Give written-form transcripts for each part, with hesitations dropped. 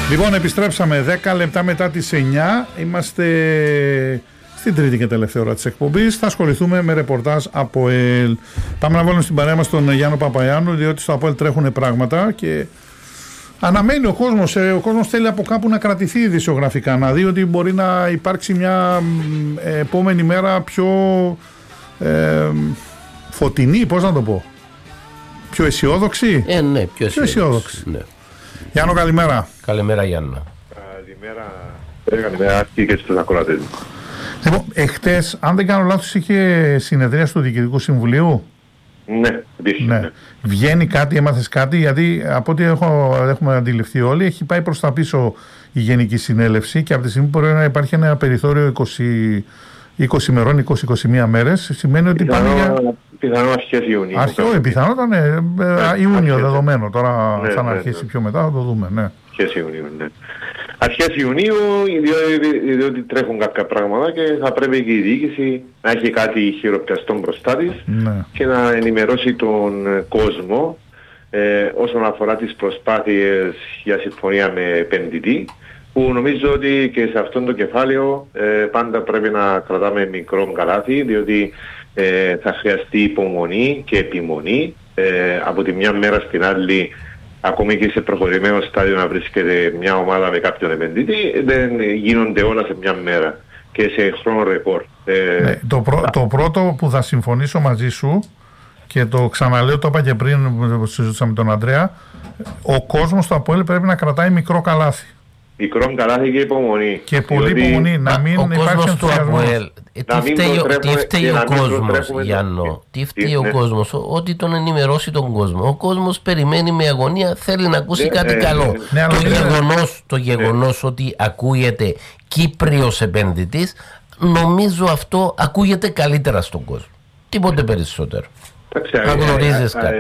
Λοιπόν, επιστρέψαμε 10 λεπτά μετά τις 9. Είμαστε στην τρίτη και τελευταία ώρα της εκπομπής. Θα ασχοληθούμε με ρεπορτάζ από ΕΛ. Πάμε να βάλουμε στην παρέα μας τον Γιάννο Παπαϊάννου, διότι στο ΑΠΟΕΛ τρέχουν πράγματα και αναμένει ο κόσμος. Ο κόσμος θέλει από κάπου να κρατηθεί ειδησιογραφικά, να δει ότι μπορεί να υπάρξει μια επόμενη μέρα πιο φωτεινή, πώς να το πω, πιο αισιόδοξη. Ναι, πιο αισιόδοξη. Ναι. Γιάννο, καλημέρα. Καλημέρα, Γιάννα. Καλημέρα και στους ακροατές. Λοιπόν, εχθές, αν δεν κάνω λάθος, είχε συνεδρία του Διοικητικού Συμβουλίου. Ναι, επίσης. Ναι. Βγαίνει κάτι, έμαθες κάτι, γιατί από ό,τι έχουμε αντιληφθεί όλοι, έχει πάει προς τα πίσω η Γενική Συνέλευση και από τη στιγμή που μπορεί να υπάρχει ένα περιθώριο 20 ημερών, 20-21 μέρες, σημαίνει ότι πάμε για... Πιθανόν αρχές Ιουνίου. Πιθανόν ήταν Ιούνιο δεδομένο. Τώρα θα αρχίσει πιο μετά, θα το δούμε. Ναι. Αρχές Ιουνίου, ναι. Αρχές Ιουνίου, διότι τρέχουν κάποια πράγματα και θα πρέπει και η διοίκηση να έχει κάτι χειροπιαστό μπροστά της, ναι, και να ενημερώσει τον κόσμο όσον αφορά τις προσπάθειες για συμφωνία με επενδυτή, που νομίζω ότι και σε αυτό το κεφάλαιο πάντα πρέπει να κρατάμε μικρό καλάθι, διότι θα χρειαστεί υπομονή και επιμονή. Από τη μια μέρα στην άλλη, ακόμη και σε προχωρημένο στάδιο να βρίσκεται μια ομάδα με κάποιον επενδυτή, δεν γίνονται όλα σε μια μέρα και σε χρόνο ρεκόρ. Το πρώτο που θα συμφωνήσω μαζί σου, και το ξαναλέω, το είπα και πριν που συζητούσαμε με τον Ανδρέα, ο κόσμος του ΑΠΟΕΛ πρέπει να κρατάει μικρό καλάθι. Μικρό καλάθι και υπομονή. Και πολύ υπομονή, να μην υπάρχει ενθουσιασμός. Τι φταίει ο κόσμος, Γιάννο? Τι φταίει ο κόσμος? Ότι τον ενημερώσει τον κόσμο. Ο κόσμος περιμένει με αγωνία, θέλει να ακούσει κάτι καλό. Το γεγονός ότι ακούγεται Κύπριος επενδυτής, νομίζω αυτό ακούγεται καλύτερα στον κόσμο. Τίποτε περισσότερο. Αν γνωρίζεις κάτι.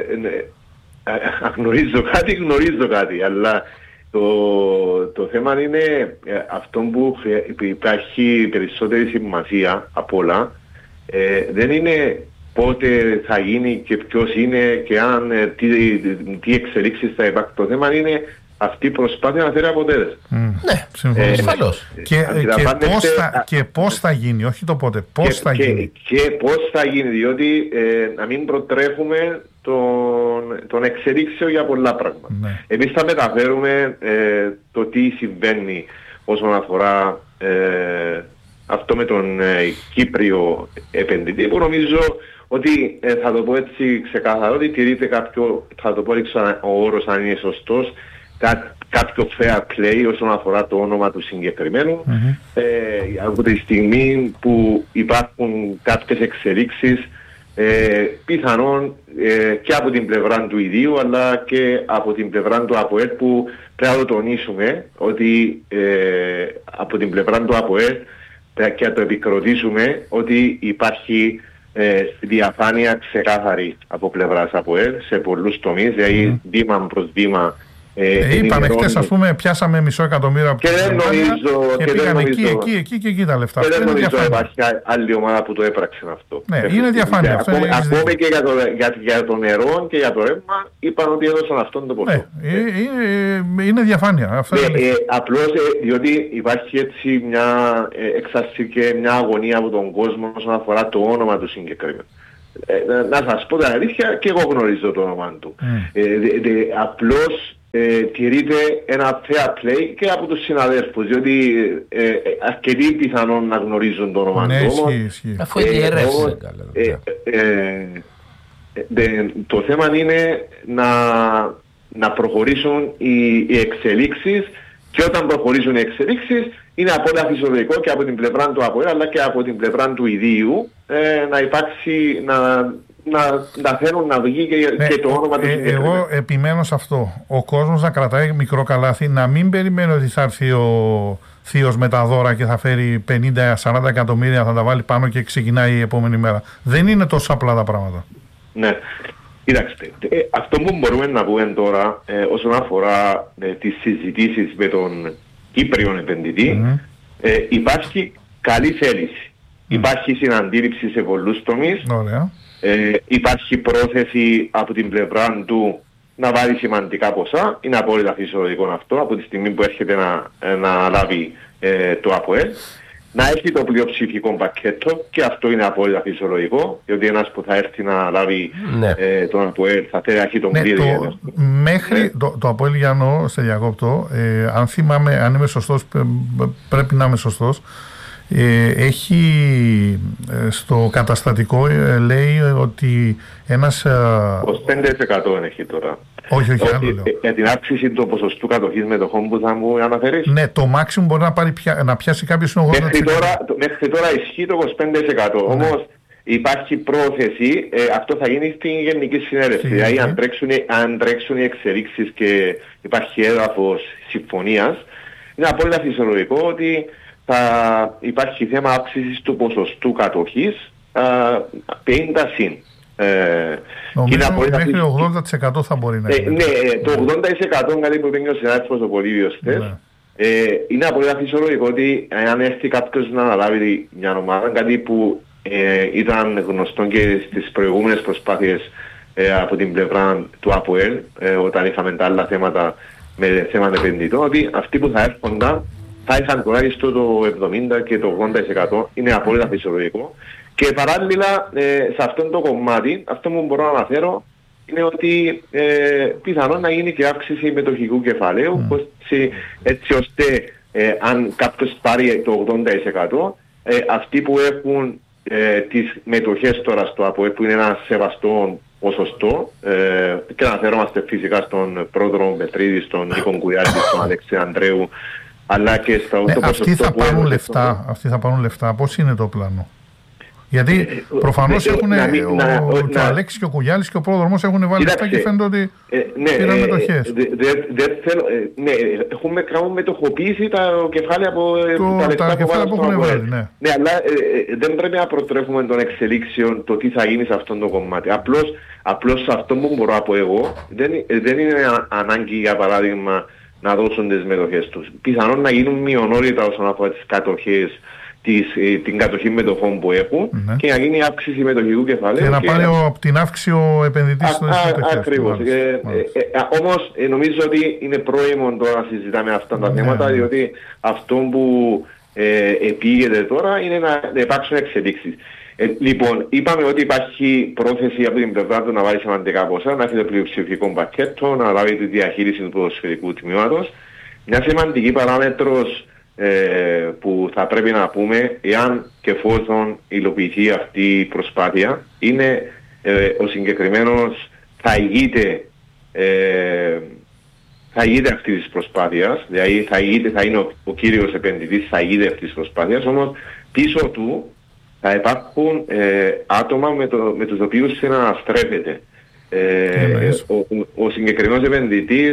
Γνωρίζω κάτι, αλλά το θέμα είναι αυτό που υπάρχει περισσότερη σημασία από όλα. Δεν είναι πότε θα γίνει και ποιος είναι και αν τι εξελίξεις θα υπάρχουν. Το θέμα είναι αυτή η προσπάθεια να φέρει αποτέλεσμα. Ναι, συμφωνώ. Και πώς θα γίνει, όχι το πότε, πώς θα γίνει. Και πώς θα γίνει, διότι να μην προτρέχουμε τον εξελίξεων για πολλά πράγματα. Ναι. Εμείς θα μεταφέρουμε το τι συμβαίνει όσον αφορά αυτό με τον Κύπριο επενδυτή, που νομίζω ότι θα το πω έτσι ξεκάθαρα, ότι τηρείται κάποιο, θα το πω έτσι ο όρος αν είναι σωστός, κάποιο fair play όσον αφορά το όνομα του συγκεκριμένου. Από τη στιγμή που υπάρχουν κάποιες εξελίξεις, πιθανόν και από την πλευρά του ιδίου αλλά και από την πλευρά του ΑΠΟΕΛ, που πρέπει να το τονίσουμε ότι από την πλευρά του ΑΠΟΕΛ και να το επικροτήσουμε ότι υπάρχει διαφάνεια ξεκάθαρη από πλευράς ΑΠΟΕΛ σε πολλούς τομείς, δηλαδή βήμα προς βήμα. Είπαμε χτες, ας πούμε, πιάσαμε 500.000 από και δεν νομίζω και πήγαν εκεί τα λεφτά. Και δεν νομίζω ότι υπάρχει άλλη ομάδα που το έπραξε αυτό. Ναι, είναι διαφάνεια. Ακόμη και για το νερό και για το ρεύμα είπαν ότι έδωσαν αυτόν το ποσό. Είναι διαφάνεια. Απλώς διότι υπάρχει έτσι μια εξάρτηση και μια αγωνία από τον κόσμο όσον αφορά το όνομα του συγκεκριμένου. Να σας πω την αλήθεια, και εγώ γνωρίζω το όνομα του. Απλώς τηρείται ένα fair play και από τους συναδέλφους, διότι αρκετοί πιθανόν να γνωρίζουν το όνομα του. Αφού διέρευσε. Το θέμα είναι να προχωρήσουν οι εξελίξεις, και όταν προχωρήσουν οι εξελίξεις είναι απόλυτα φυσιολογικό και από την πλευρά του ΑΠΟΕΛ αλλά και από την πλευρά του ιδίου να υπάρξει, να θέλουν να βγει και το όνομα του συγκεκριμένου. Εγώ επιμένω σε αυτό. Ο κόσμος να κρατάει μικρό καλάθι, να μην περιμένει ότι θα έρθει ο θείος με τα δώρα και θα φέρει 50-40 εκατομμύρια, θα τα βάλει πάνω και ξεκινάει η επόμενη μέρα. Δεν είναι τόσο απλά τα πράγματα. Ναι. Κοιτάξτε, αυτό που μπορούμε να πούμε τώρα όσον αφορά τις συζητήσεις με τον Κύπριο επενδυτή, υπάρχει καλή θέληση. Υπάρχει συναντήληψη σε πολλούς τομείς. Υπάρχει πρόθεση από την πλευρά του να βάλει σημαντικά ποσά. Είναι απόλυτα φυσιολογικό αυτό από τη στιγμή που έρχεται να λάβει το ΑΠΟΕΛ. Να έχει το πλειοψηφικό πακέτο και αυτό είναι απόλυτα φυσιολογικό, διότι ένας που θα έρθει να λάβει τον ΑΠΟΕΛ θα θέλει να έχει τον πλήρη. Μέχρι το ΑΠΟΕΛ, Γιάννο, σε διακόπτω, αν θυμάμαι, αν είμαι σωστός, πρέπει να είμαι σωστός, έχει στο καταστατικό λέει ότι ένας 25% έχει τώρα. Όχι, άλλο λέω. Για την αύξηση του ποσοστού κατοχής μετοχών που θα μου αναφέρεις. Ναι, το maximum μπορεί να πιάσει κάποιος 80%. Μέχρι τώρα ισχύει το 25%. Όμως υπάρχει πρόθεση, αυτό θα γίνει στην Γενική Συνέλευση. Δηλαδή αν τρέξουν οι εξελίξεις και υπάρχει έδαφος συμφωνίας, είναι απόλυτα φυσιολογικό ότι θα υπάρχει θέμα αύξησης του ποσοστού κατοχής 50 συν. Νομίζω μέχρι 80% θα μπορεί να είναι. Ναι, το 80% κάτι που είπε ο συνάδελφος ο Πολύβιος χθες, είναι απολύτως φυσιολογικό ότι αν έρθει κάποιος να αναλάβει μια ομάδα, κάτι που ήταν γνωστό και στις προηγούμενες προσπάθειες από την πλευρά του ΑΠΟΕΛ, όταν είχαμε τα άλλα θέματα με θέματα επενδυτών, ότι αυτοί που θα έρχονταν θα είχαν τουλάχιστον το 70% και το 80%, είναι απόλυτα φυσιολογικό. Και παράλληλα σε αυτό το κομμάτι, αυτό που μπορώ να αναφέρω είναι ότι πιθανόν να γίνει και αύξηση μετοχικού κεφαλαίου, έτσι ώστε αν κάποιος πάρει το 80%, αυτοί που έχουν τις μετοχές τώρα στο ΑΠΟΕΛ, που είναι ένα σεβαστό ποσοστό, και αναφέρομαστε φυσικά στον Πρόδρομο Πετρίδη, στον Νίκο Κουλιάκη, στον Αλέξη Ανδρέου, αλλά και στο αυτοί θα πάρουν λεφτά. Αυτοί θα πάρουν λεφτά. Πώς είναι το πλάνο? Γιατί προφανώς έχουν ο Αλέξης και ο Κουγιάλης και ο Πρόδρομος έχουν βάλει λεφτά και φαίνεται ότι πήραν μετοχές. Ναι, έχουμε κάνει μετοχοποίηση τα κεφάλαια από τα λεφτά που έχουν βάλει. Ναι, αλλά δεν πρέπει να προτρέχουμε των εξελίξεων το τι θα γίνει σε αυτό το κομμάτι. Απλώς σε αυτό που μπορώ να πω εγώ, δεν είναι ανάγκη, για παράδειγμα, να δώσουν τις μετοχές τους. Πιθανόν να γίνουν μειονότητα όσον αφορά τις κατοχές, την κατοχή μετοχών που έχουν, και να γίνει αύξηση μετοχικού κεφαλαίου. Και να πάρει από την αύξηση ο επενδυτής στις μετοχές. Ακριβώς. Όμως νομίζω ότι είναι πρόημο τώρα να συζητάμε αυτά τα θέματα, διότι αυτό που επήγεται τώρα είναι να υπάρξουν εξελίξεις. Λοιπόν, είπαμε ότι υπάρχει πρόθεση από την πλευρά του να βάλει σημαντικά ποσά, να έχει το πλειοψηφικό πακέτο, να λάβει τη διαχείριση του ποδοσφαιρικού τμήματος. Μια σημαντική παράμετρος που θα πρέπει να πούμε, εάν και εφόσον υλοποιηθεί αυτή η προσπάθεια, είναι ο συγκεκριμένος θα ηγείται αυτή της προσπάθειας, δηλαδή θα είναι ο κύριος επενδυτής, θα ηγείται αυτής της προσπάθειας, όμως πίσω του θα υπάρχουν άτομα με τους οποίους συναναστρέφεται. Ο συγκεκριμένος επενδυτής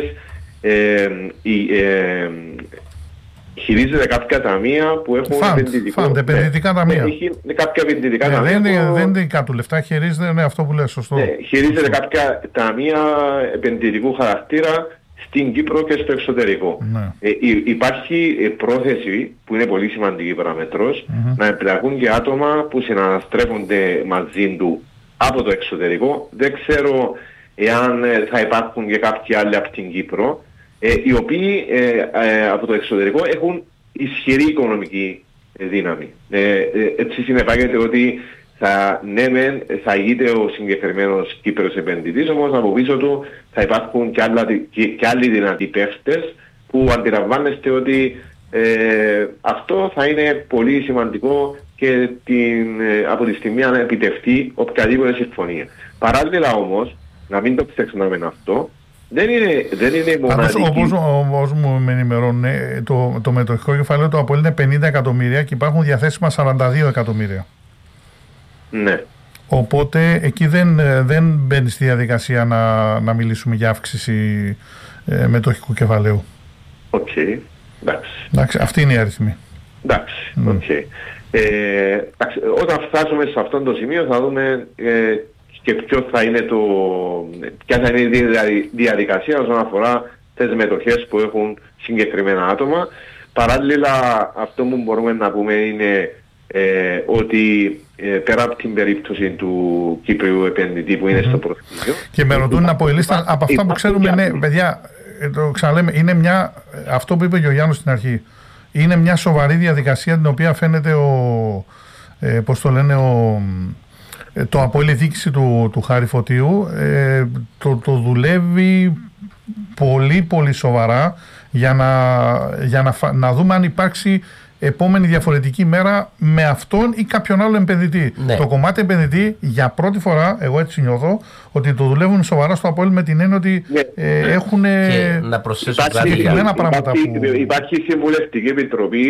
χειρίζεται κάποια ταμεία που έχουν επενδυτικά ταμεία. Έχει κάποια επενδυτικά ταμεία. Δεν είναι κάτω λεφτά, χειρίζεται αυτό που λέει, σωστό. Χειρίζεται κάποια ταμεία επενδυτικού χαρακτήρα στην Κύπρο και στο εξωτερικό. Υπάρχει πρόθεση, που είναι πολύ σημαντική παραμετρός, να εμπλακούν και άτομα που συναναστρέφονται μαζί του από το εξωτερικό. Δεν ξέρω εάν θα υπάρχουν και κάποιοι άλλοι από την Κύπρο, οι οποίοι από το εξωτερικό έχουν ισχυρή οικονομική δύναμη. Έτσι συνεπάγεται ότι θα ηγείται ο συγκεκριμένος Κύπρος επενδυτής, όμως από πίσω του θα υπάρχουν και άλλοι δυνατοί παίχτες που αντιλαμβάνεστε ότι αυτό θα είναι πολύ σημαντικό και από τη στιγμή να επιτευχθεί οποιαδήποτε συμφωνία. Παράλληλα όμως, να μην το ξεχνάμε αυτό, δεν είναι μοναδική. Όπως μου ενημερώνουν, το μετοχικό κεφάλαιο του ΑΠΟΕΛ είναι 50 εκατομμύρια και υπάρχουν διαθέσιμα 42 εκατομμύρια. Ναι. Οπότε εκεί δεν μπαίνει στη διαδικασία να μιλήσουμε για αύξηση μετοχικού κεφαλαίου. Οκ. Εντάξει, αυτή είναι η αριθμή. Εντάξει. Όταν φτάσουμε σε αυτό το σημείο θα δούμε και ποια θα είναι η διαδικασία όσον αφορά τις μετοχές που έχουν συγκεκριμένα άτομα. Παράλληλα, αυτό που μπορούμε να πούμε είναι ότι πέρα από την περίπτωση του Κύπριου επενδυτή που είναι στο προσκήνιο. Και με ρωτούν από η λίστα, από αυτά που ξέρουμε, ναι, παιδιά, το ξαναλέμε, είναι μια, αυτό που είπε και ο Γιάννος στην αρχή, είναι μια σοβαρή διαδικασία την οποία φαίνεται πώς το λένε, το ΑΠΟΕΛ, η διοίκηση του Χάρη Φωτίου το δουλεύει πολύ πολύ σοβαρά για να δούμε αν υπάρξει επόμενη διαφορετική μέρα με αυτόν ή κάποιον άλλο επενδυτή. Ναι. Το κομμάτι επενδυτή για πρώτη φορά, εγώ έτσι νιώθω, ότι το δουλεύουν σοβαρά στο ΑΠΟΕΛ με την έννοια ότι έχουν να προσθέσουν συγκεκριμένα πράγματα. Υπάρχει συμβουλευτική επιτροπή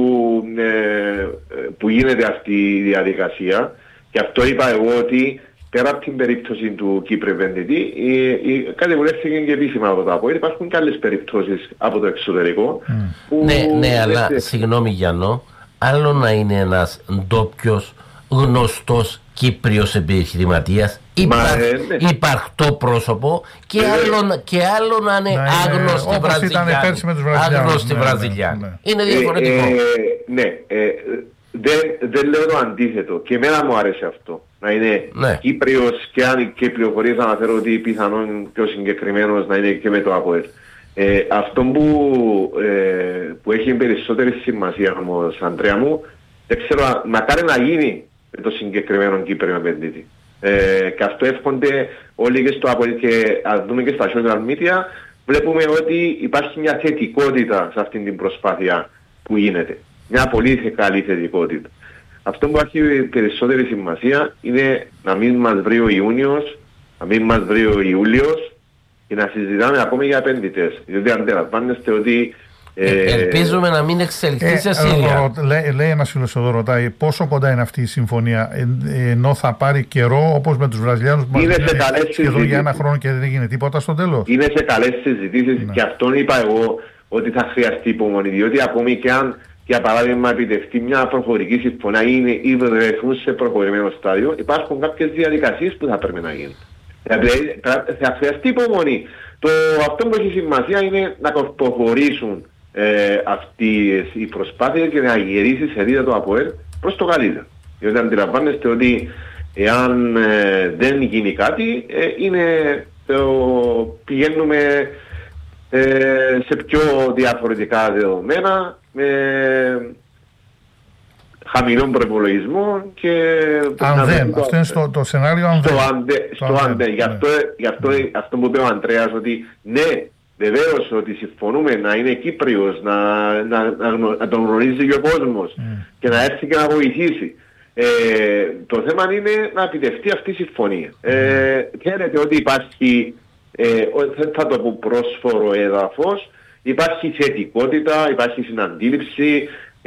που γίνεται αυτή η διαδικασία, και αυτό είπα εγώ ότι πέρα από την περίπτωση του Κύπρου επενδυτή, κατεβουλεύτηκε και επίσημα από το ΑΠΟΕΛ. Υπάρχουν και άλλες περιπτώσεις από το εξωτερικό. Ναι, αλλά συγγνώμη Γιάννο, άλλο να είναι ένας ντόπιος γνωστός Κύπριος επιχειρηματίας, υπαρκτό πρόσωπο, και άλλο να είναι άγνωστοι Βραζιλιάνοι. Είναι διαφορετικό. Δεν λέω το αντίθετο, και εμένα μου άρεσε αυτό. Να είναι Κύπριος, και αν και πληροφορίες αναφέρω ότι πιθανόν πιο συγκεκριμένος να είναι και με το ΑΠΟΕΛ. Αυτό που έχει περισσότερη σημασία όμως, Αντρέα μου, δεν ξέρω, μακάρι να γίνει με το συγκεκριμένο Κύπριο επενδύτη. Και αυτό εύχονται όλοι και στο ΑΠΟΕΛ, και ας δούμε και στα social media, βλέπουμε ότι υπάρχει μια θετικότητα σε αυτή την προσπάθεια που γίνεται. Μια πολύ καλή θετικότητα. Αυτό που έχει περισσότερη σημασία είναι να μην μας βρει ο Ιούνιος, να μην μας βρει ο Ιούλιος, και να συζητάμε ακόμη για επενδυτές. Διότι αντιλαμβάνεστε ότι... ελπίζουμε να μην εξελιχθεί σε Σύρια. Λέει ένας φίλος εδώ, ρωτάει πόσο κοντά είναι αυτή η συμφωνία, ενώ θα πάρει καιρό, όπως με τους Βραζιλιάνους που μας σχεδόν για ένα χρόνο και δεν έγινε τίποτα στο τέλος. Είναι σε καλές συζητήσεις, και αυτόν είπα εγώ ότι θα χρειαστεί υπομονή, διότι ακόμη και αν, για παράδειγμα, επιτευχθεί μια προχωρική συμφωνία ή βρεθούν σε προχωρημένο στάδιο, υπάρχουν κάποιες διαδικασίες που θα πρέπει να γίνουν. Δηλαδή θα χρειαστεί υπομονή. Αυτό που έχει σημασία είναι να προχωρήσουν αυτές οι προσπάθειες και να γυρίσει σε ρίδα το ΑΠΟΕΛ προς το καλύτερο. Διότι αντιλαμβάνεστε ότι εάν δεν γίνει κάτι, πηγαίνουμε σε πιο διαφορετικά δεδομένα, με χαμηλών προϋπολογισμών και... αυτό είναι το σενάριο αν δεν. Αυτό που είπε ο Ανδρέας, ότι ναι, βεβαίως ότι συμφωνούμε να είναι Κύπριος, να τον γνωρίζει και ο κόσμος και να έρθει και να βοηθήσει. Το θέμα είναι να επιτευχθεί αυτή η συμφωνία. Ξέρετε ότι υπάρχει, δεν θα το πω πρόσφορο έδαφος, υπάρχει θετικότητα, υπάρχει συναντήληψη,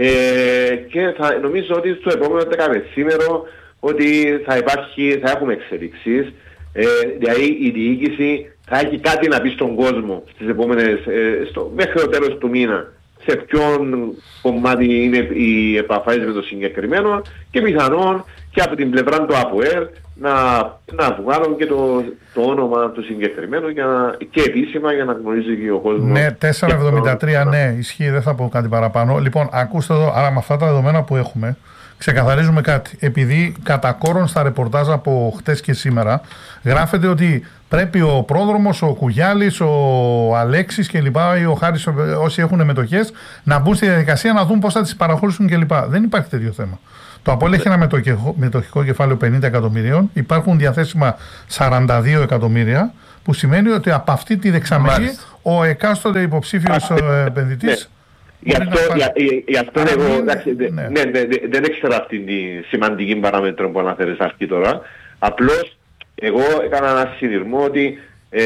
και νομίζω ότι στο επόμενο 15ήμερο ότι θα έχουμε εξελίξεις, δηλαδή η διοίκηση θα έχει κάτι να πει στον κόσμο στις επόμενες, μέχρι το τέλος του μήνα, σε ποιον κομμάτι είναι οι επαφές με το συγκεκριμένο, και πιθανόν και από την πλευρά του ΑΠΟΕΛ να βγάλουν και το όνομα του συγκεκριμένου και επίσημα για να γνωρίζει και ο κόσμος. Ναι, 4,73, ναι, ισχύει, δεν θα πω κάτι παραπάνω. Λοιπόν, ακούστε εδώ, άρα με αυτά τα δεδομένα που έχουμε, ξεκαθαρίζουμε κάτι. Επειδή κατά κόρον στα ρεπορτάζ από χτες και σήμερα γράφεται ότι πρέπει ο πρόδρομος, ο Κουγιάλης, ο Αλέξης κλπ. Ή ο Χάρης, όσοι έχουν μετοχές, να μπουν στη διαδικασία να δουν πώς θα τις παραχωρήσουν κλπ. Δεν υπάρχει τέτοιο θέμα. Το ΑΠΟΕΛ έχει ένα μετοχικό κεφάλαιο 50 εκατομμυρίων, υπάρχουν διαθέσιμα 42 εκατομμύρια, που σημαίνει ότι από αυτή τη δεξαμενή ο εκάστοτε υποψήφιος επενδυτής. Γι' αυτό εγώ δεν έξερα αυτή τη σημαντική παράμετρο που αναφέρεις αρχή τώρα. Απλώς εγώ έκανα ένα συνειρμό ότι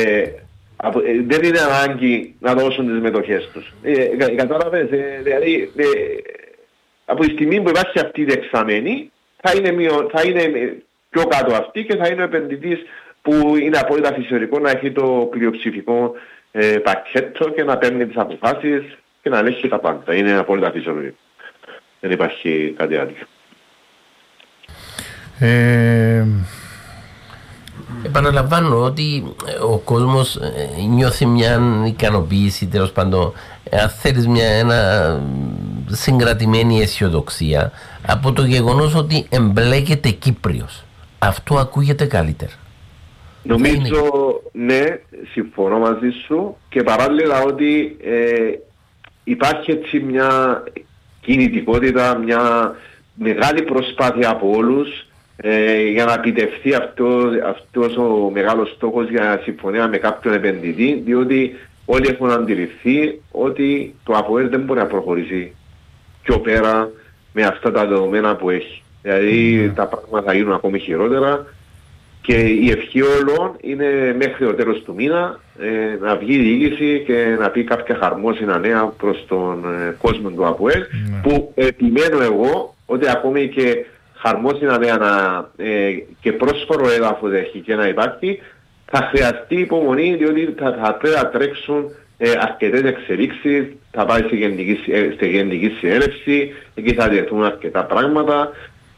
δεν είναι ανάγκη να δώσουν τις μετοχές τους. Κατάλαβες, δηλαδή από τη στιγμή που υπάρχει αυτή η δεξαμενή θα είναι πιο κάτω αυτή, και θα είναι ο επενδυτής που είναι απόλυτα φυσιολογικό να έχει το πλειοψηφικό πακέτο και να παίρνει τις αποφάσεις και να ελέγχει τα πάντα. Είναι απόλυτα φυσιολογικό. Δεν υπάρχει κάτι άλλο. Επαναλαμβάνω ότι ο κόσμος νιώθει μια ικανοποίηση, τέλος πάντων, αν θέλεις ένα συγκρατημένη αισιοδοξία από το γεγονός ότι εμπλέκεται Κύπριος. Αυτό ακούγεται καλύτερα. Νομίζω, ναι, συμφωνώ μαζί σου και παράλληλα ότι υπάρχει έτσι μια κινητικότητα, μια μεγάλη προσπάθεια από όλους για να επιτευχθεί αυτός ο μεγάλος στόχος για συμφωνία με κάποιον επενδυτή, διότι όλοι έχουν αντιληφθεί ότι το ΑΠΟΕΛ δεν μπορεί να προχωρήσει πιο πέρα με αυτά τα δεδομένα που έχει. Δηλαδή τα πράγματα θα γίνουν ακόμη χειρότερα και η ευχή όλων είναι μέχρι το τέλος του μήνα να βγει η διοίκηση και να πει κάποια χαρμόσυνα νέα προς τον κόσμο του ΑΠΟΕΛ, που επιμένω εγώ ότι ακόμη και χαρμόσυνα νέα και πρόσφορο έδαφος έχει και να υπάρχει, θα χρειαστεί υπομονή, διότι θα πρέπει να τρέξουν αρκετές εξελίξεις, θα πάει στη γενική συνέλευση, εκεί θα διεθούν αρκετά πράγματα.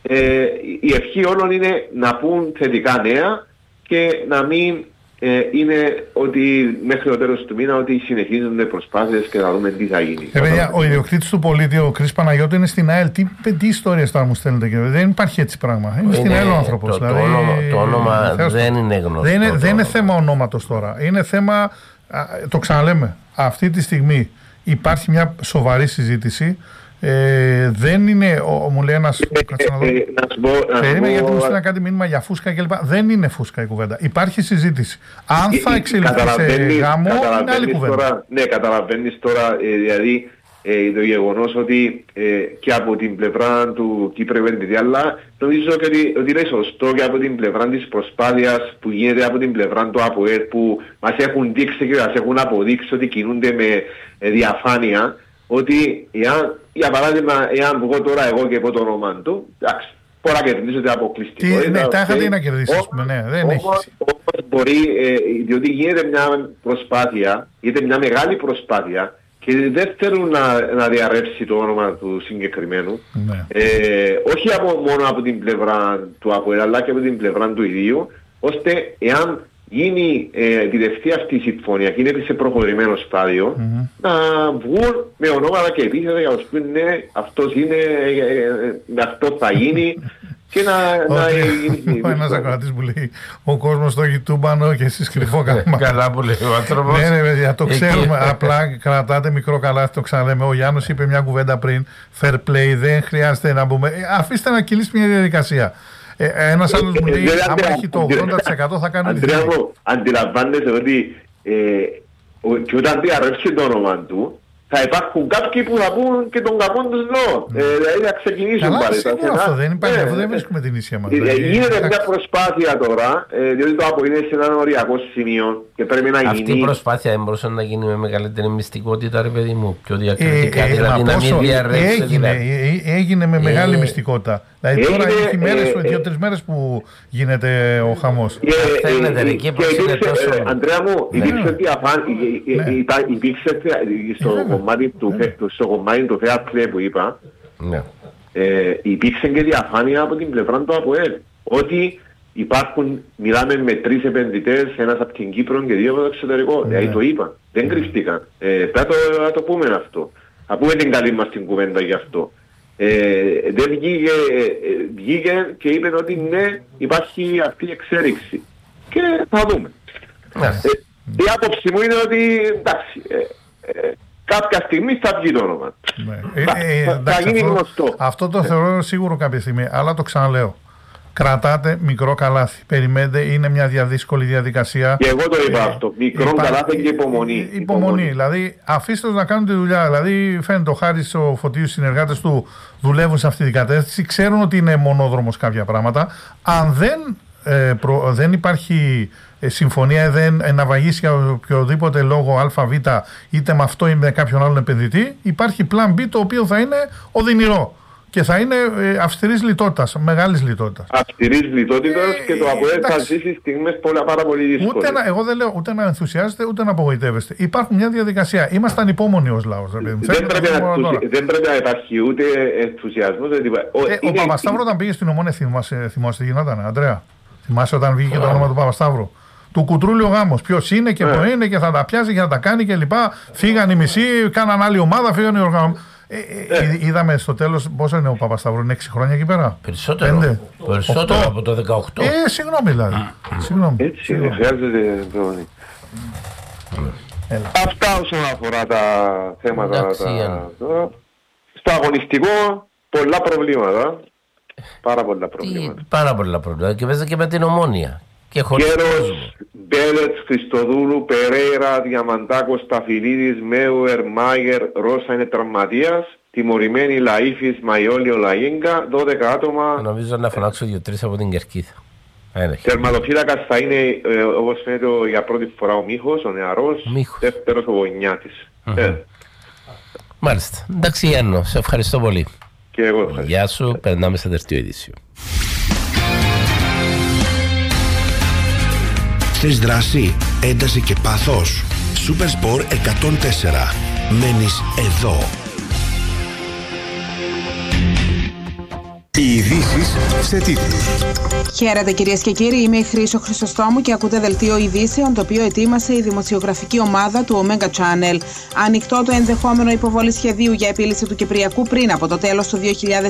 Η ευχή όλων είναι να πούν θετικά νέα και να μην είναι ότι μέχρι το τέλος του μήνα ότι συνεχίζονται προσπάθειες και θα δούμε τι θα γίνει. Παιδιά, ο ιδιοκτήτης του πολίτη, ο Κρίς Παναγιώτου, είναι στην ΑΕΛ. Τι ιστορίες τώρα μου στέλνετε, και δεν υπάρχει έτσι πράγμα. Είναι στην ΑΕΛ ο άνθρωπος. Το όνομα δεν είναι γνωστό. Δεν είναι θέμα ονόματος τώρα. Είναι θέμα, το ξαναλέμε, αυτή τη στιγμή υπάρχει μια σοβαρή συζήτηση. Δεν είναι, μου λέει ένας. Περίμενε, γιατί μου στείλανε κάτι μήνυμα για φούσκα κλπ. Δεν είναι φούσκα η κουβέντα. Υπάρχει συζήτηση. Αν θα εξελιχθεί σε γάμο, είναι άλλη κουβέντα. Ναι, καταλαβαίνεις τώρα, δηλαδή το γεγονός ότι και από την πλευρά του Κύπρου επενδυτή, αλλά νομίζω ότι είναι σωστό και από την πλευρά της προσπάθειας που γίνεται από την πλευρά του ΑΠΟΕΛ, που μας έχουν δείξει και μας έχουν αποδείξει ότι κινούνται με διαφάνεια. Ότι για παράδειγμα, εάν βγω τώρα εγώ και πω το όνομα του, εντάξει, μπορεί να κερδίσετε αποκλειστικότητα. Ναι, τα είχατε να κερδίσεις, ναι, δεν έχει. Όμως μπορεί, διότι γίνεται μια προσπάθεια, γίνεται μια μεγάλη προσπάθεια και δεν θέλουν να διαρρεύσει το όνομα του συγκεκριμένου. Ναι. Όχι μόνο από την πλευρά του ΑΠΟΕΛ, αλλά και από την πλευρά του ιδίου, ώστε εάν γίνει επιτευχθεί αυτή η συμφωνία και είναι σε προχωρημένο στάδιο, να βγουν με ονόματα και επίθετα για να σου ναι, αυτός είναι, αυτό θα γίνει και να γίνει. Ένας ακροατής που λέει, ο κόσμος το έχει τούμπανο και εσείς κρυφό καλμά. Καλά που λέει ο άνθρωπος. Ναι, παιδιά, το ξέρουμε, απλά κρατάτε μικρό καλάθι, το ξαναλέμε. Ο Γιάννος είπε μια κουβέντα πριν, fair play, δεν χρειάζεται να πούμε, αφήστε να κυλήσει μια διαδικασία. Ένας άλλος μου λέει, άμα έχει το 80% θα κάνει Αντρέα μου, αντιλαμβάνεσαι ότι και όταν διαρρεύσει το όνομα του, θα υπάρχουν κάποιοι που θα πούν και τον κακό τους λόγο. Δηλαδή θα ξεκινήσουν πάλι. Αυτό δεν υπάρχει, αυτό δεν βρίσκουμε την ίσια μας. Γίνεται μια προσπάθεια τώρα, διότι το ΑΠΟ είναι σε έναν οριακό σημείο και πρέπει να γίνει. Αυτή η προσπάθεια δεν μπορούσε να γίνει με μεγαλύτερη μυστικότητα, ρε παιδί μου, πιο διακριτικά, δηλαδή να μην διαρρεύσει. Έγινε με μεγάλη μυστικότητα. Δηλαδή τώρα έχει μέρες, 2-3 μέρες που γίνεται ο χαμός. Αντρέα μου, υπήρξε στο κομμάτι του fair play που είπα, υπήρξε και διαφάνεια από την πλευρά του ΑΠΟΕΛ. Ότι μιλάμε με 3 επενδυτές, ένας από την Κύπρο και 2 από το εξωτερικό. Δηλαδή το είπα, δεν κρυφτήκαν. Πρέπει να το πούμε αυτό. Θα πούμε την καλή μας την κουβέντα γι' αυτό. Δεν βγήκε και είπε ότι ναι, υπάρχει αυτή η εξέλιξη. Και θα δούμε. Η άποψη μου είναι ότι εντάξει, κάποια στιγμή θα βγει το όνομα. Θα γίνει γνωστό. Αυτό το θεωρώ σίγουρο κάποια στιγμή, αλλά το ξαναλέω. Κρατάτε μικρό καλάθι. Περιμένετε, είναι μια δύσκολη διαδικασία. Και εγώ το είπα αυτό. Μικρό καλάθι και υπομονή. Υπομονή. Δηλαδή, αφήστε τους να κάνουν τη δουλειά. Δηλαδή, φαίνεται ο Χάρης, ο Φωτίου, οι συνεργάτες του δουλεύουν σε αυτή την κατεύθυνση. Ξέρουν ότι είναι μονόδρομος κάποια πράγματα. Αν δεν υπάρχει συμφωνία, δεν ναυαγήσει για οποιοδήποτε λόγο ΑΒ, είτε με αυτό είτε με κάποιον άλλον επενδυτή, υπάρχει πλάν B το οποίο θα είναι οδυνηρό. Και θα είναι αυστηρής λιτότητας, μεγάλης λιτότητας. Αυστηρής λιτότητας και το ΑΠΟΕΛ θα ζήσει στιγμές πάρα πολύ δύσκολες. Εγώ δεν λέω ούτε να ενθουσιάζεστε ούτε να απογοητεύεστε. Υπάρχει μια διαδικασία. Ήμασταν υπόμονοι ως λαός. Δεν πρέπει να υπάρχει ούτε ενθουσιασμός. Ο Παπασταύρου όταν πήγε στην Ομόνια, θυμάστε τι γινόταν, Αντρέα? Θυμάσαι όταν βγήκε το όνομα του Παπασταύρου. Του Κουτρούλη ο γάμος. Ποιος είναι και πού είναι και θα τα πιάσει και θα τα κάνει κλπ. Φύγαν οι μισοί, κάναν άλλη ομάδα, φύγαν οι οργανωμένοι. Είδαμε στο τέλος πόσο είναι ο Παπασταύρου, είναι 6 χρόνια εκεί πέρα. Περισσότερο. Περισσότερο από το 18. Συγγνώμη δηλαδή. Έτσι είναι, χρειάζεται πρόνοι. Αυτά όσον αφορά τα θέματα τώρα. Στο αγωνιστικό πολλά προβλήματα. Πάρα πολλά προβλήματα. Πάρα πολλά προβλήματα. Και βέβαια και με την Ομόνια. Κέρος, Μπέλετς, Χριστοδούλου, Περέιρα, Διαμαντάκος, Ταφιλίδης, Μέουερ, Μάγερ, Ρώσα είναι τραυματίας. Τιμωρημένοι Λαΐφης, Μαϊόλιο, Λαΐγκα, 12 άτομα. Νομίζω να φωνάξω 2-3 από την Κερκίδα. Τερματοφύλακας θα είναι, όπως φαίνεται, για πρώτη φορά ο Μίχος, ο νεαρός. Δεύτερος ο Γονιάτης. Μάλιστα. Εντάξει Γιάννο, σε ευχαριστώ πολύ. Και εγώ ευχαριστώ. Γεια σου, περνάμε σε δελτίο ειδήσεων. Θες δράση, ένταση και πάθος. Supersport 104. Μένεις εδώ. Οι ειδήσεις σε τίτλους. Χαίρετε κυρίες και κύριοι, είμαι η Χρύσο Χρυσοστόμου και ακούτε δελτίο ειδήσεων το οποίο ετοίμασε η δημοσιογραφική ομάδα του Omega Channel. Ανοιχτό το ενδεχόμενο υποβολή σχεδίου για επίλυση του Κυπριακού πριν από το τέλος του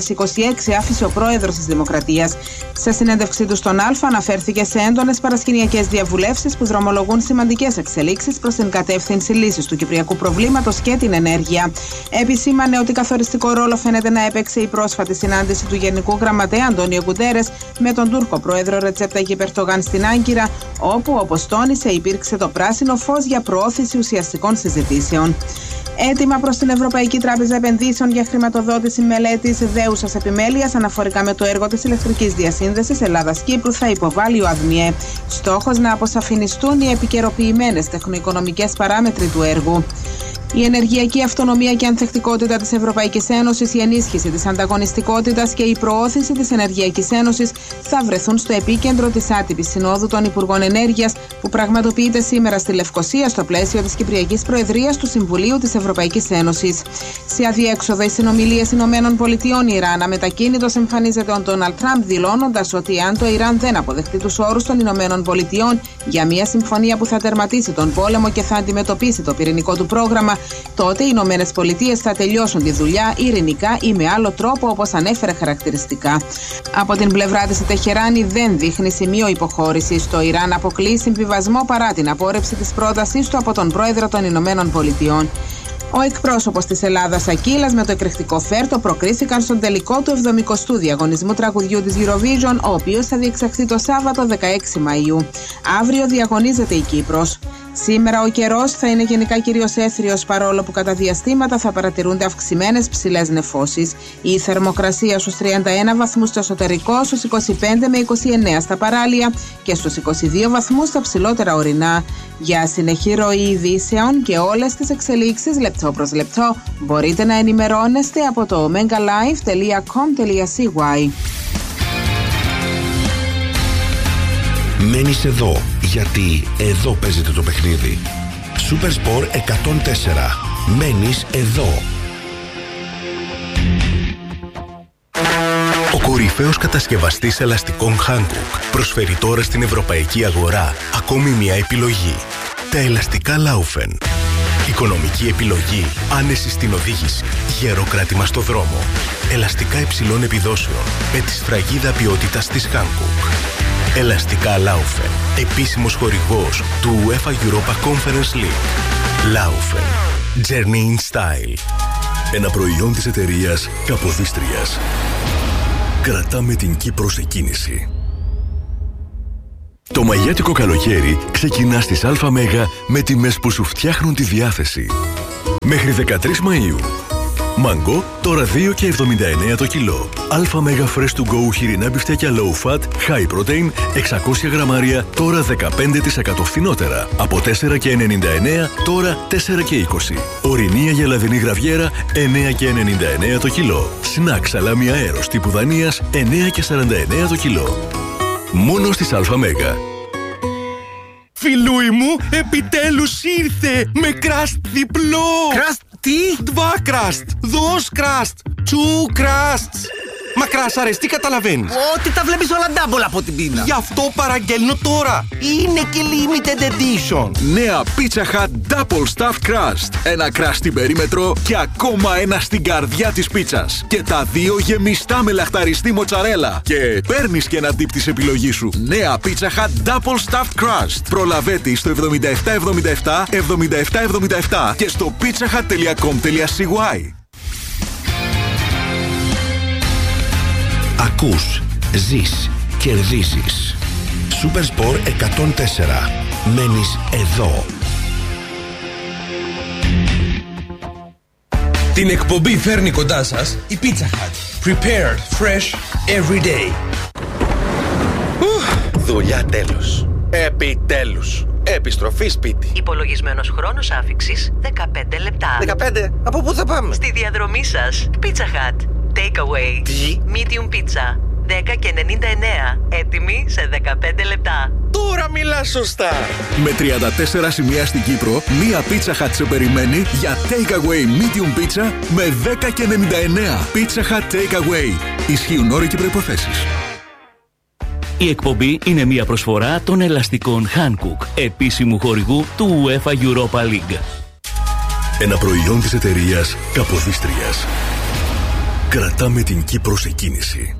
2026 άφησε ο πρόεδρος της Δημοκρατίας. Σε συνέντευξή του στον Α αναφέρθηκε σε έντονες παρασκηνιακές διαβουλεύσεις που δρομολογούν σημαντικές εξελίξεις προς την κατεύθυνση λύσης του Κυπριακού προβλήματος και την ενέργεια. Επισήμανε ότι καθοριστικό ρόλο φαίνεται να έπαιξε η πρόσφατη συνάντηση του Γενικού Γραμματέα Αντώνιο Γκουντέρες με τον Τούρκο πρόεδρο Ρετζέπ Ταγιπ Ερντογάν στην Άγκυρα, όπου, όπως τόνισε, υπήρξε το πράσινο φως για προώθηση ουσιαστικών συζητήσεων. Έτοιμα προς την Ευρωπαϊκή Τράπεζα Επενδύσεων για χρηματοδότηση μελέτης δέουσας επιμέλειας αναφορικά με το έργο της ηλεκτρικής διασύνδεσης Ελλάδας-Κύπρου θα υποβάλει ο ΑΔΜΙΕ. Στόχος να αποσαφινιστούν οι επικαιροποιημένες τεχνοοικονομικές παράμετροι του έργου. Η ενεργειακή αυτονομία και ανθεκτικότητα της Ευρωπαϊκής Ένωσης, η ενίσχυση της ανταγωνιστικότητας και η προώθηση της Ενεργειακής Ένωσης θα βρεθούν στο επίκεντρο της άτυπης συνόδου των Υπουργών Ενέργειας που πραγματοποιείται σήμερα στη Λευκοσία στο πλαίσιο της Κυπριακής Προεδρίας του Συμβουλίου της Ευρωπαϊκής Ένωσης. Σε αδιέξοδο οι συνομιλίες ΗΠΑ-Ιράν, αμετακίνητος εμφανίζεται ο Ντόναλντ Τραμπ δηλώνοντας ότι αν το Ιράν δεν αποδεχτεί τους όρους των ΗΠΑ για μια συμφωνία που θα τερματίσει τον πόλεμο και θα αντιμετωπίσει το πυρηνικό του πρόγραμμα, τότε οι Ηνωμένες Πολιτείες θα τελειώσουν τη δουλειά ειρηνικά ή με άλλο τρόπο, όπως ανέφερε χαρακτηριστικά. Από την πλευρά της η Τεχεράνη δεν δείχνει σημείο υποχώρησης. Το Ιράν αποκλεί συμβιβασμό παρά την απόρρευση της πρότασής του από τον πρόεδρο των Ηνωμένων Πολιτειών. Ο εκπρόσωπος της Ελλάδας Ακύλας με το εκρηκτικό φέρτο προκρίθηκαν στον τελικό του 70ου διαγωνισμού τραγουδιού της Eurovision, ο οποίος θα διεξαχθεί το Σάββατο 16 Μαΐου. Αύριο διαγωνίζεται η Κύπρος. Σήμερα ο καιρός θα είναι γενικά κυρίως έθριος, παρόλο που κατά διαστήματα θα παρατηρούνται αυξημένες ψηλές νεφώσεις. Η θερμοκρασία στους 31 βαθμούς στο εσωτερικό, στους 25 με 29 στα παράλια και στους 22 βαθμούς στα ψηλότερα ορεινά. Για συνεχή ροή ειδήσεων και όλες τις εξελίξεις λεπτό προς λεπτό μπορείτε να ενημερώνεστε από το omegalive.com.cy. Μένεις εδώ, γιατί εδώ παίζεται το παιχνίδι. Supersport 104. Μένεις εδώ. Ο κορυφαίος κατασκευαστής ελαστικών Hankook προσφέρει τώρα στην ευρωπαϊκή αγορά ακόμη μια επιλογή. Τα ελαστικά Laufen. Οικονομική επιλογή, άνεση στην οδήγηση, γερό κράτημα στο δρόμο. Ελαστικά υψηλών επιδόσεων με τη σφραγίδα ποιότητας της Hankook. Ελαστικά Laufen, επίσημος χορηγός του UEFA Europa Conference League. Laufen, Journey in Style. Ένα προϊόν της εταιρείας Καποδίστριας. Κρατάμε την Κύπρο σε κίνηση. Το μαγιάτικο καλοκαίρι ξεκινά στις ΑΜ με τιμές που σου φτιάχνουν τη διάθεση. Μέχρι 13 Μαΐου. Μάγκο, τώρα 2,79 το κιλό. ΑΜ Fresh to Go χοιρινά μπιφτέκια low fat, high protein, 600 γραμμάρια, τώρα 15% φθηνότερα. Από 4,99 τώρα 4,20. Ορεινή αγελαδινή γραβιέρα, 9,99 το κιλό. Σνακ σαλάμι αέρος τύπου Δανίας, 9,49 το κιλό. Μόνο στις ΑΜ. Φιλούι μου, επιτέλους ήρθε με κραστ διπλό. Κραστ τι? Dva κραστ, dos κραστ, two κραστ. Μακράσαρες, τι καταλαβαίνεις? Ότι τα βλέπεις όλα double από την πίνα. Γι' αυτό παραγγέλνω τώρα. Είναι και limited edition. Νέα Pizza Hut Double Stuffed Crust. Ένα crust στην περίμετρο και ακόμα ένα στην καρδιά της πίτσας. Και τα δύο γεμιστά με λαχταριστή μοτσαρέλα. Και παίρνεις και ένα dip της επιλογής σου. Νέα Pizza Hut Double Stuffed Crust. Προλαβέτη στο 7777 7777 και στο pizzahut.com.cy. Ακούς, ζεις, κερδίζεις. Supersport 104. Μένεις εδώ. Την εκπομπή φέρνει κοντά σας η Pizza Hut. Prepared fresh every day. Δουλειά τέλος. Επιτέλους. Επιστροφή σπίτι. Υπολογισμένος χρόνος άφιξης 15 λεπτά. 15? Από πού θα πάμε? Στη διαδρομή σας. Pizza Hut. Takeaway. Τι? Medium pizza. 10,99. Έτοιμη σε 15 λεπτά. Τώρα μιλάς σωστά. Με 34 σημεία στην Κύπρο, μία Pizza Hut σε περιμένει για Takeaway Medium Pizza με 10,99. Pizza Hut Takeaway. Ισχύουν όροι και προϋποθέσεις. Η εκπομπή είναι μια προσφορά των ελαστικών Hankook, επίσημου χορηγού του UEFA Europa League. Ένα προϊόν της εταιρείας Καποδίστριας. Κρατάμε την Κύπρο σε κίνηση.